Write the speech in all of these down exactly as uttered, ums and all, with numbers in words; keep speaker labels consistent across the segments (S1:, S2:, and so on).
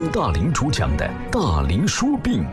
S1: 大林主讲的大林说病。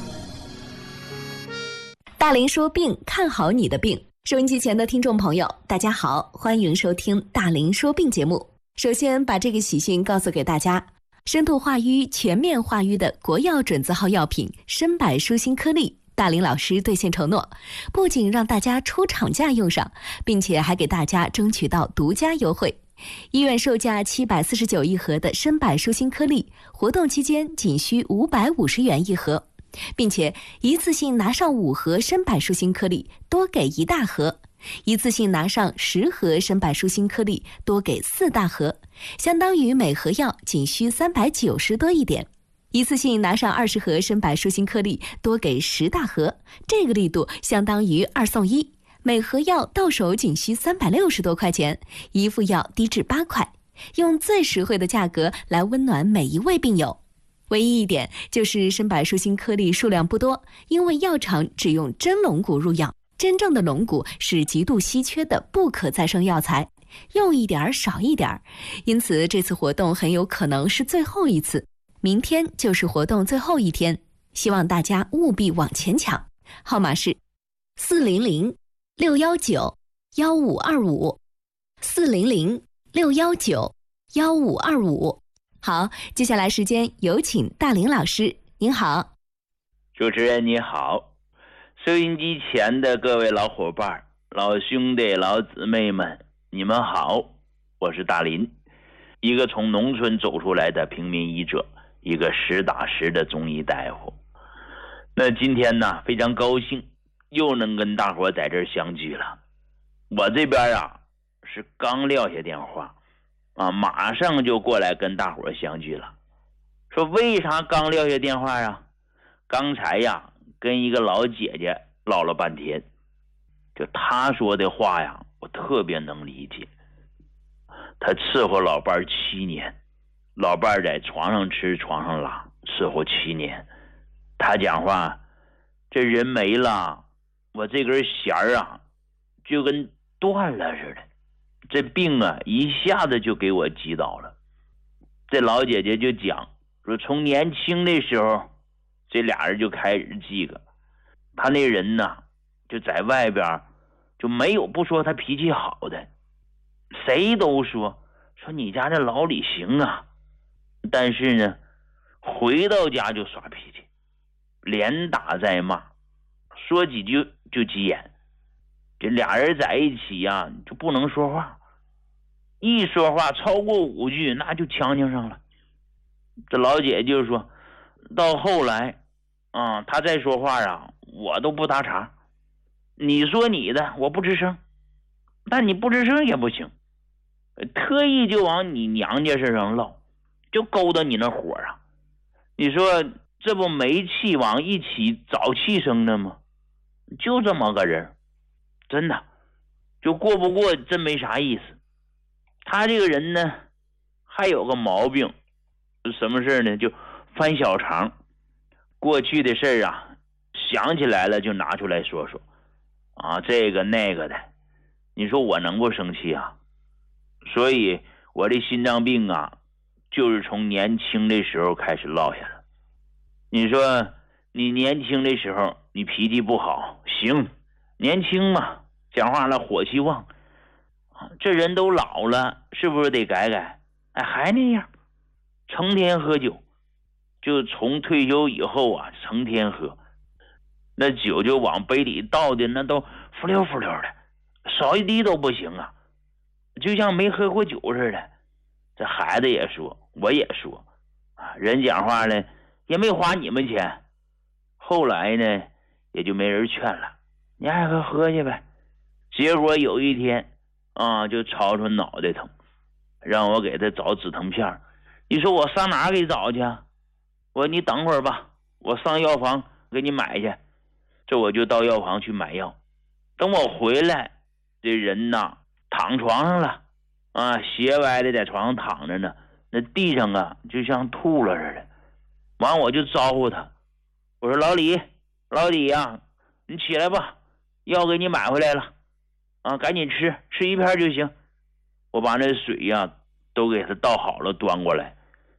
S2: 大林说病，看好你的病。收音机前的听众朋友，大家好，欢迎收听大林说病节目。首先把这个喜讯告诉给大家，深度化瘀、全面化瘀的国药准字号药品参柏舒心颗粒，大林老师兑现承诺，不仅让大家出厂价用上，并且还给大家争取到独家优惠。医院售价七百四十九一盒的参柏舒心颗粒，活动期间仅需五百五十元一盒，并且一次性拿上五盒参柏舒心颗粒，多给一大盒；一次性拿上十盒参柏舒心颗粒，多给四大盒，相当于每盒药仅需三百九十多一点。一次性拿上二十盒参柏舒心颗粒，多给十大盒，这个力度相当于二送一。每盒药到手仅需三百六十多块钱，一副药低至八块，用最实惠的价格来温暖每一位病友。唯一一点就是参柏舒心颗粒数量不多，因为药厂只用真龙骨入药，真正的龙骨是极度稀缺的不可再生药材，用一点少一点，因此这次活动很有可能是最后一次，明天就是活动最后一天，希望大家务必往前抢。号码是四零零六一九一五二五，四零零六一九一五二五。好，接下来时间有请大林老师，您好。
S3: 主持人你好，收音机前的各位老伙伴、老兄弟、老姊妹们，你们好，我是大林，一个从农村走出来的平民医者，一个实打实的中医大夫。那今天呢，非常高兴又能跟大伙在这儿相聚了。我这边啊是刚撂下电话啊，马上就过来跟大伙相聚了。说为啥刚撂下电话啊？刚才呀跟一个老姐姐唠了半天，就她说的话呀，我特别能理解。她伺候老伴七年，老伴在床上吃床上拉，伺候七年。她讲话，这人没了，我这根弦儿啊就跟断了似的，这病啊一下子就给我击倒了。这老姐姐就讲说，从年轻的时候这俩人就开始记个，他那人呢就在外边就没有不说他脾气好的，谁都说说你家这老李行啊，但是呢回到家就耍脾气，连打带骂，说几句就急眼。这俩人在一起呀、啊、就不能说话，一说话超过五句那就呛呛上了。这老姐就说到后来啊、嗯，他再说话啊我都不搭茬，你说你的我不吱声，但你不吱声也不行，特意就往你娘家身上唠，就勾搭你那火啊。你说这不煤气往一起早气生的吗？就这么个人，真的就过不过真没啥意思。他这个人呢还有个毛病，什么事呢？就翻小肠，过去的事啊想起来了就拿出来说说啊，这个那个的。你说我能不生气啊？所以我这心脏病啊就是从年轻的时候开始落下了。你说你年轻的时候你脾气不好，行，年轻嘛，讲话了火气旺，这人都老了，是不是得改改？哎，还那样，成天喝酒，就从退休以后啊，成天喝，那酒就往杯里倒的那都浮溜浮溜的，少一滴都不行啊，就像没喝过酒似的。这孩子也说，我也说，啊，人讲话呢也没花你们钱。后来呢也就没人劝了，你爱喝喝去呗。结果有一天啊，就吵吵脑袋疼，让我给他找止疼片。你说我上哪儿给找去？我说你等会儿吧，我上药房给你买去。这我就到药房去买药。等我回来，这人呐躺床上了啊，斜歪的在床上躺着呢，那地上啊就像吐了似的。完我就招呼他，我说老李，老李呀、啊，你起来吧，药给你买回来了啊，赶紧吃，吃一片就行。我把那水呀、啊、都给他倒好了，端过来，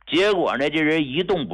S3: 结果呢，这人一动不